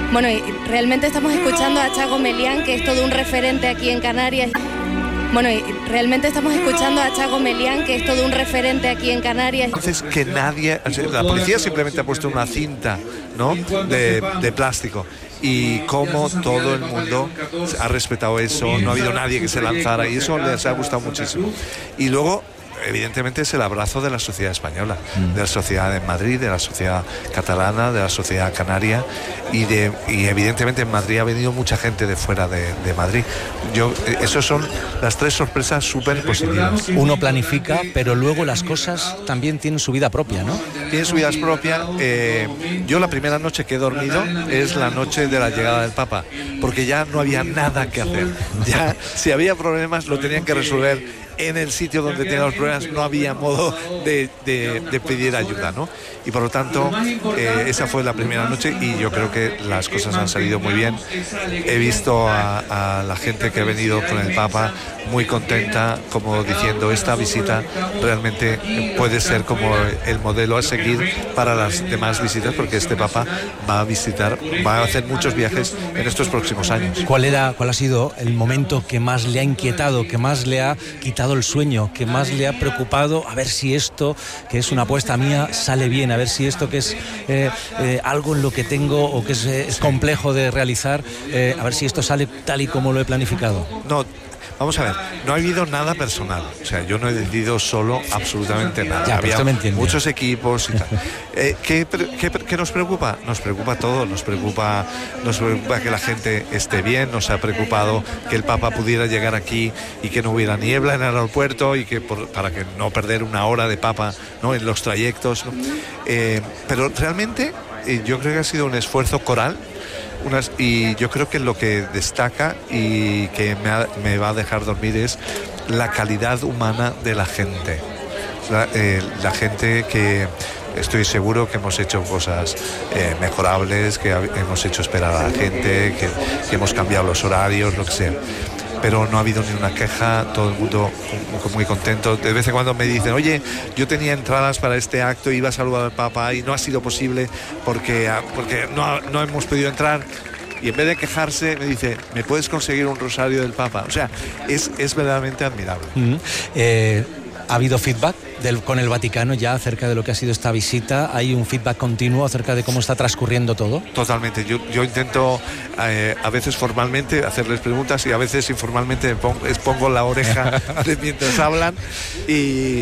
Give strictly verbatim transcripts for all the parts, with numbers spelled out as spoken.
Bueno, y realmente estamos escuchando a Chago Melián, que es todo un referente aquí en Canarias. Bueno, y realmente estamos escuchando a Chago Melián, que es todo un referente aquí en Canarias. Entonces que nadie, la policía simplemente ha puesto una cinta, ¿no?, de, de plástico. Y cómo todo el mundo ha respetado eso, no ha habido nadie que se lanzara, y eso les ha gustado muchísimo. Y luego, evidentemente, es el abrazo de la sociedad española, de la sociedad de Madrid, de la sociedad catalana, de la sociedad canaria, y, de, y evidentemente en Madrid ha venido mucha gente de fuera de, de Madrid. Yo, esas son las tres sorpresas súper positivas. Uno planifica, pero luego las cosas también tienen su vida propia, ¿no? Tienen su vida propia. Eh, yo la primera noche que he dormido es la noche de la llegada del Papa, porque ya no había nada que hacer. Ya, si había problemas, lo tenían que resolver en el sitio donde tenían los problemas, no había modo de, de, de pedir ayuda, ¿no? Y por lo tanto, eh, esa fue la primera noche y yo creo que las cosas han salido muy bien. He visto a, a la gente que ha venido con el Papa muy contenta, como diciendo, esta visita realmente puede ser como el modelo a seguir para las demás visitas, porque este Papa va a visitar, va a hacer muchos viajes en estos próximos años. ¿Cuál era, cuál ha sido el momento que más le ha inquietado, que más le ha quitado el sueño, que más le ha preocupado? A ver si esto, que es una apuesta mía, sale bien, a ver si esto, que es eh, eh, algo en lo que tengo o que es, eh, es complejo de realizar, eh, a ver si esto sale tal y como lo he planificado. No, vamos a ver, no ha habido nada personal, o sea, yo no he decidido solo absolutamente nada. Ya, había muchos ¿eh? equipos y tal. Eh, ¿qué, qué, ¿Qué nos preocupa? Nos preocupa todo, nos preocupa, nos preocupa que la gente esté bien, nos ha preocupado que el Papa pudiera llegar aquí y que no hubiera niebla en el aeropuerto y que por, para que no perder una hora de Papa, ¿no?, en los trayectos, ¿no? Eh, pero realmente eh, yo creo que ha sido un esfuerzo coral. Unas, y yo creo que lo que destaca y que me, ha, me va a dejar dormir es la calidad humana de la gente. La, eh, la gente que estoy seguro que hemos hecho cosas eh, mejorables, que ha, hemos hecho esperar a la gente, que, que hemos cambiado los horarios, lo que sea. Pero no ha habido ni una queja, todo el mundo muy, muy contento. De vez en cuando me dicen, oye, yo tenía entradas para este acto, iba a saludar al Papa y no ha sido posible porque, porque no, no hemos podido entrar. Y en vez de quejarse, me dice, ¿me puedes conseguir un rosario del Papa? O sea, es, es verdaderamente admirable. Mm-hmm. eh... ¿Ha habido feedback del, con el Vaticano ya acerca de lo que ha sido esta visita? ¿Hay un feedback continuo acerca de cómo está transcurriendo todo? Totalmente. Yo, yo intento eh, a veces formalmente hacerles preguntas y a veces informalmente pongo, les pongo la oreja mientras hablan y...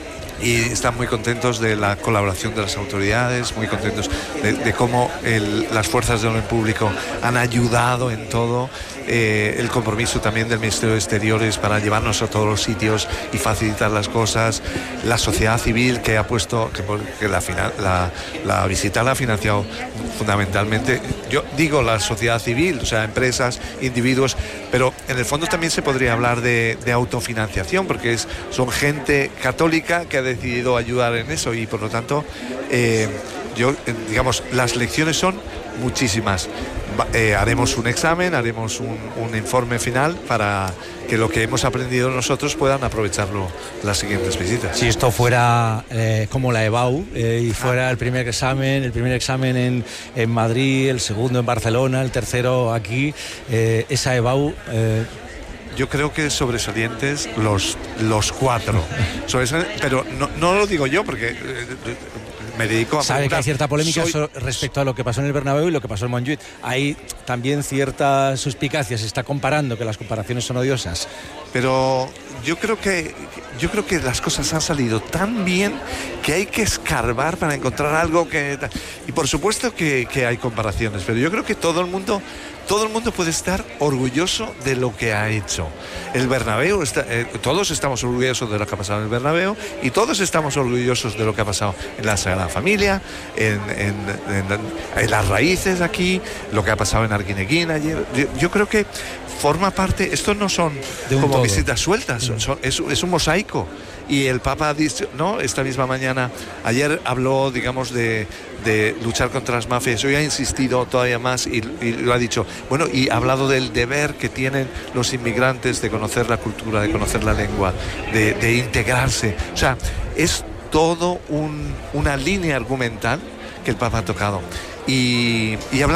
y están muy contentos de la colaboración de las autoridades, muy contentos de, de cómo el, las fuerzas de orden público han ayudado en todo, eh, el compromiso también del Ministerio de Exteriores para llevarnos a todos los sitios y facilitar las cosas, la sociedad civil que ha puesto, que, que la, la, la visita la ha financiado fundamentalmente, yo digo la sociedad civil, o sea, empresas, individuos, pero en el fondo también se podría hablar de, de autofinanciación, porque es, son gente católica que ha decidido ayudar en eso y por lo tanto eh, yo digamos las lecciones son muchísimas. Eh, haremos un examen, haremos un, un informe final para que lo que hemos aprendido nosotros puedan aprovecharlo las siguientes visitas. Si esto fuera eh, como la EBAU eh, y fuera el primer examen, el primer examen en, en Madrid, el segundo en Barcelona, el tercero aquí, eh, esa EBAU... Eh, Yo creo que sobresalientes los, los cuatro. Pero no, no lo digo yo porque eh, me dedico a... Sabe que hay cierta polémica Soy... respecto a lo que pasó en el Bernabéu y lo que pasó en Montjuïc. Hay también cierta suspicacia, se está comparando, que las comparaciones son odiosas. Pero yo creo que yo creo que las cosas han salido tan bien que hay que escarbar para encontrar algo que... Y por supuesto que, que hay comparaciones, pero yo creo que todo el mundo... Todo el mundo puede estar orgulloso de lo que ha hecho. El Bernabéu, está, eh, todos estamos orgullosos de lo que ha pasado en el Bernabéu y todos estamos orgullosos de lo que ha pasado en la Sagrada Familia, en, en, en, en las raíces aquí, lo que ha pasado en Arguineguín ayer. Yo, yo creo que forma parte, estos no son como todo. Visitas sueltas, son, son, es, es un mosaico. Y el Papa ha dicho, ¿no?, esta misma mañana, ayer habló, digamos, de, de luchar contra las mafias, hoy ha insistido todavía más y, y lo ha dicho, bueno, y ha hablado del deber que tienen los inmigrantes de conocer la cultura, de conocer la lengua, de, de integrarse. O sea, es todo un, una línea argumental que el Papa ha tocado. Y, y habla